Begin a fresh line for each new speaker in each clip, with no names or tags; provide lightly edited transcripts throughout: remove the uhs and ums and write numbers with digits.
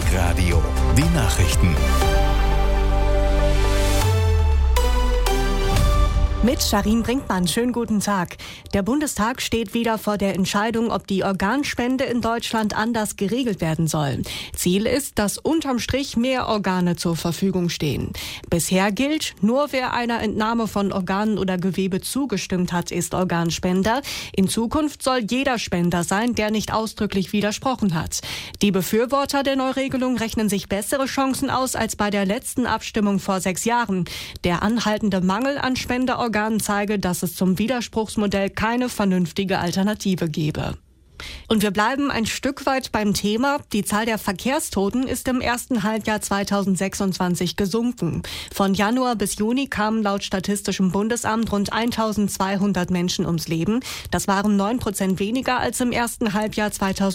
Radio, die Nachrichten.
Mit Sharin Brinkmann, schönen guten Tag. Der Bundestag steht wieder vor der Entscheidung, ob die Organspende in Deutschland anders geregelt werden soll. Ziel ist, dass unterm Strich mehr Organe zur Verfügung stehen. Bisher gilt, nur wer einer Entnahme von Organen oder Gewebe zugestimmt hat, ist Organspender. In Zukunft soll jeder Spender sein, der nicht ausdrücklich widersprochen hat. Die Befürworter der Neuregelung rechnen sich bessere Chancen aus als bei der letzten Abstimmung vor 6 Jahren. Der anhaltende Mangel an Spenderorganen zeige, dass es zum Widerspruchsmodell keine vernünftige Alternative gebe. Und wir bleiben ein Stück weit beim Thema. Die Zahl der Verkehrstoten ist im ersten Halbjahr 2026 gesunken. Von Januar bis Juni kamen laut Statistischem Bundesamt rund 1200 Menschen ums Leben. Das waren 9% weniger als im ersten Halbjahr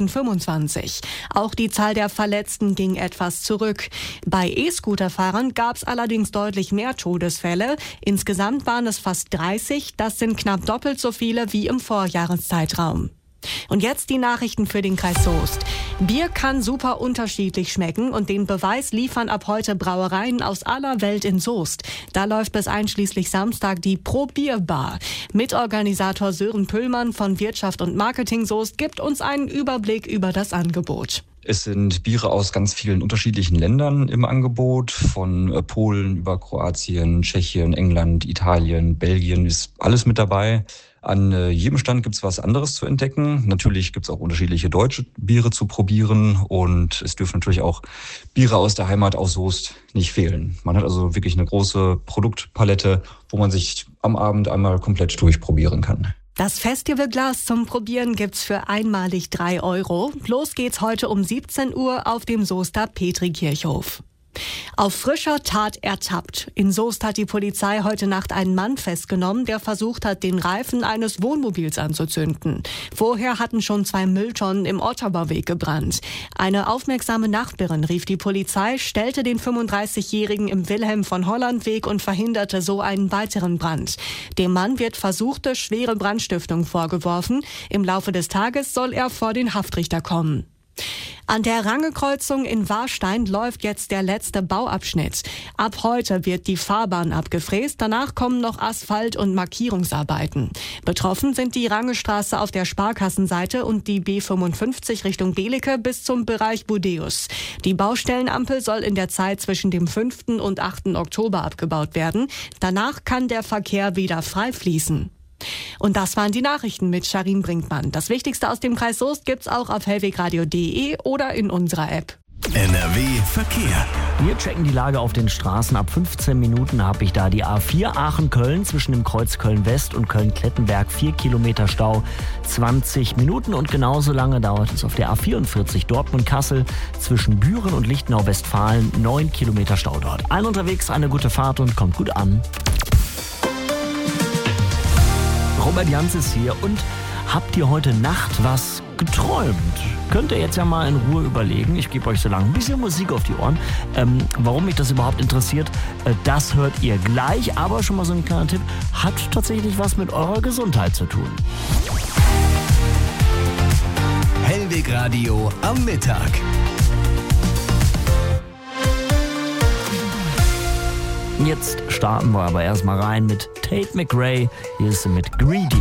2025. Auch die Zahl der Verletzten ging etwas zurück. Bei E-Scooter-Fahrern gab es allerdings deutlich mehr Todesfälle. Insgesamt waren es fast 30. Das sind knapp doppelt so viele wie im Vorjahreszeitraum. Und jetzt die Nachrichten für den Kreis Soest. Bier kann super unterschiedlich schmecken und den Beweis liefern ab heute Brauereien aus aller Welt in Soest. Da läuft bis einschließlich Samstag die Pro-Bier-Bar. Mitorganisator Sören Püllmann von Wirtschaft und Marketing Soest gibt uns einen Überblick über das Angebot.
Es sind Biere aus ganz vielen unterschiedlichen Ländern im Angebot, von Polen über Kroatien, Tschechien, England, Italien, Belgien, ist alles mit dabei. An jedem Stand gibt's was anderes zu entdecken. Natürlich gibt's auch unterschiedliche deutsche Biere zu probieren und es dürfen natürlich auch Biere aus der Heimat, aus Soest, nicht fehlen. Man hat also wirklich eine große Produktpalette, wo man sich am Abend einmal komplett durchprobieren kann.
Das Festivalglas zum Probieren gibt's für einmalig 3 €. Los geht's heute um 17 Uhr auf dem Soester Petri-Kirchhof. Auf frischer Tat ertappt. In Soest hat die Polizei heute Nacht einen Mann festgenommen, der versucht hat, den Reifen eines Wohnmobils anzuzünden. Vorher hatten schon 2 Mülltonnen im Otterberweg gebrannt. Eine aufmerksame Nachbarin rief die Polizei, stellte den 35-Jährigen im Wilhelm-von-Holland-Weg und verhinderte so einen weiteren Brand. Dem Mann wird versuchte schwere Brandstiftung vorgeworfen. Im Laufe des Tages soll er vor den Haftrichter kommen. An der Range-Kreuzung in Warstein läuft jetzt der letzte Bauabschnitt. Ab heute wird die Fahrbahn abgefräst, danach kommen noch Asphalt- und Markierungsarbeiten. Betroffen sind die Rangestraße auf der Sparkassenseite und die B55 Richtung Belecke bis zum Bereich Budeus. Die Baustellenampel soll in der Zeit zwischen dem 5. und 8. Oktober abgebaut werden. Danach kann der Verkehr wieder frei fließen. Und das waren die Nachrichten mit Sharin Brinkmann. Das Wichtigste aus dem Kreis Soest gibt's auch auf hellwegradio.de oder in unserer App.
NRW Verkehr.
Wir checken die Lage auf den Straßen. Ab 15 Minuten habe ich da die A4 Aachen-Köln zwischen dem Kreuz Köln-West und Köln-Klettenberg 4 Kilometer Stau, 20 Minuten. Und genauso lange dauert es auf der A44 Dortmund-Kassel zwischen Büren und Lichtenau-Westfalen, 9 Kilometer Stau dort. Allen unterwegs eine gute Fahrt und kommt gut an. Robert Jans ist hier und habt ihr heute Nacht was geträumt? Könnt ihr jetzt ja mal in Ruhe überlegen. Ich gebe euch so lange ein bisschen Musik auf die Ohren. Warum mich das überhaupt interessiert, das hört ihr gleich. Aber schon mal so ein kleiner Tipp, hat tatsächlich was mit eurer Gesundheit zu tun.
Hellwegradio am Mittag.
Jetzt starten wir aber erstmal rein mit Tate McRae. Hier ist sie mit Greedy.